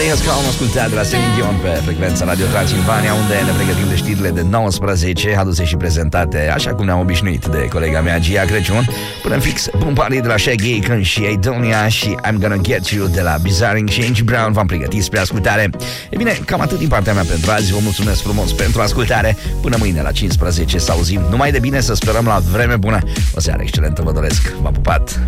Stay Calm, ascultat de la Celine Dion pe frecvența Radio Transilvania, unde ne pregătim de știrile de 19, aduse și prezentate, așa cum ne-am obișnuit, de colega mea Gia Crăciun. Până fix Boom Party de la Shaggy Aiken și Aidonia și I'm Gonna Get You de la Bizarring și Angie Brown v-am pregătit spre ascultare. E bine, cam atât din partea mea pentru azi. Vă mulțumesc frumos pentru ascultare. Până mâine la 15 să auzim numai de bine, să sperăm la vreme bună. O seară excelentă vă doresc. V-am pupat!